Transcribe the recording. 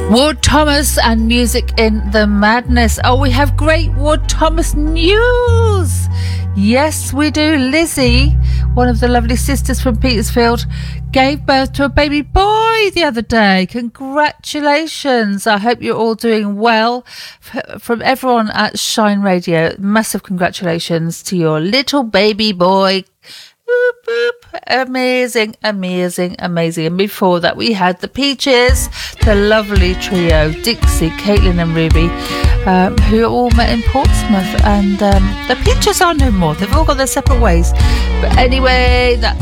Ward Thomas and Music in the Madness. Oh, we have great Ward Thomas news. Yes, we do. Lizzie, one of the lovely sisters from Petersfield, gave birth to a baby boy the other day. Congratulations. I hope you're all doing well. From everyone at Shine Radio, massive congratulations to your little baby boy. Boop, boop. Amazing, amazing, amazing. And before that, we had the Peaches, the lovely trio, Dixie, Caitlin and Ruby, who all met in Portsmouth. And the Peaches are no more. They've all got their separate ways. But anyway, that